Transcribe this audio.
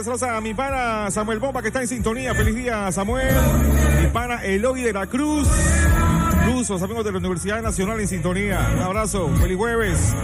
saludos a mi pana Samuel Bomba, que está en sintonía. Feliz día, Samuel. Mi pana Eloy de la Cruz. Los amigos de la Universidad Nacional en sintonía. Un abrazo. Feliz jueves.